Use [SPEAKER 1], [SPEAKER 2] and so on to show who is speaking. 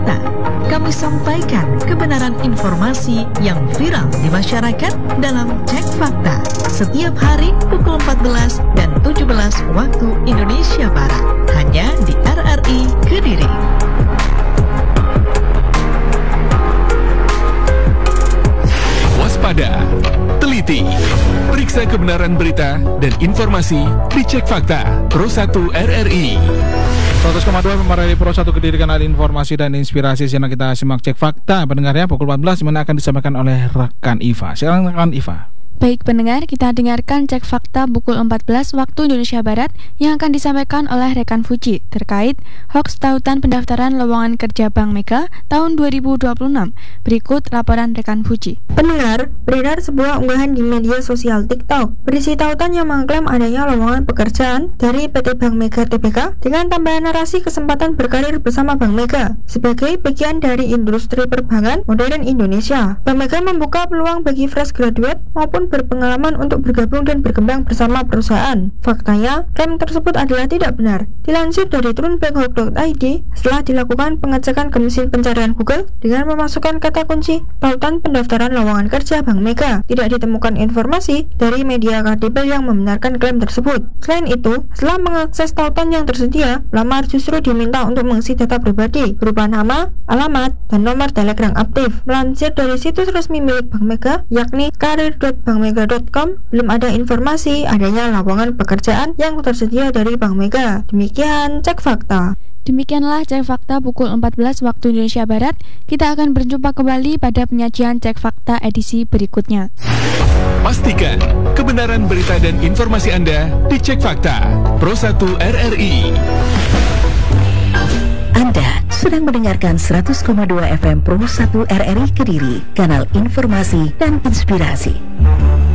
[SPEAKER 1] fakta. Kami sampaikan kebenaran informasi yang viral di masyarakat dalam Cek Fakta setiap hari pukul 14 dan 17 waktu Indonesia Barat, hanya di RRI Kediri.
[SPEAKER 2] Waspada, teliti, periksa kebenaran berita dan informasi di Cek Fakta Pro 1 RRI.
[SPEAKER 3] 100,2 Pemerintah Pro 1 Kediri, kanal informasi dan inspirasi. Siang kita simak Cek Fakta pendengarnya pukul 14, dimana akan disampaikan oleh rekan Iva. Silakan rekan Iva.
[SPEAKER 4] Baik pendengar, kita dengarkan Cek Fakta pukul 14 waktu Indonesia Barat yang akan disampaikan oleh rekan Fuji terkait hoaks tautan pendaftaran lowongan kerja Bank Mega tahun 2026. Berikut laporan rekan Fuji.
[SPEAKER 5] Pendengar, beredar sebuah unggahan di media sosial TikTok berisi tautan yang mengklaim adanya lowongan pekerjaan dari PT Bank Mega Tbk dengan tambahan narasi kesempatan berkarir bersama Bank Mega sebagai bagian dari industri perbankan modern Indonesia. Bank Mega membuka peluang bagi fresh graduate maupun berpengalaman untuk bergabung dan berkembang bersama perusahaan. Faktanya, klaim tersebut adalah tidak benar. Dilansir dari trunbankhawk.id, setelah dilakukan pengecekan ke mesin pencarian Google dengan memasukkan kata kunci tautan pendaftaran lowongan kerja Bank Mega, tidak ditemukan informasi dari media kredibel yang membenarkan klaim tersebut. Selain itu, setelah mengakses tautan yang tersedia, pelamar justru diminta untuk mengisi data pribadi berupa nama, alamat, dan nomor Telegram aktif. Melansir dari situs resmi milik Bank Mega, yakni karir.bankmega.com, belum ada informasi adanya lowongan pekerjaan yang tersedia dari Bank Mega. Demikian Cek Fakta.
[SPEAKER 4] Demikianlah Cek Fakta pukul 14 waktu Indonesia Barat. Kita akan berjumpa kembali pada penyajian Cek Fakta edisi berikutnya.
[SPEAKER 2] Pastikan kebenaran berita dan informasi Anda di Cek Fakta Pro 1 RRI.
[SPEAKER 6] Anda sedang mendengarkan 100,2 FM Pro 1 RRI Kediri, kanal informasi dan inspirasi.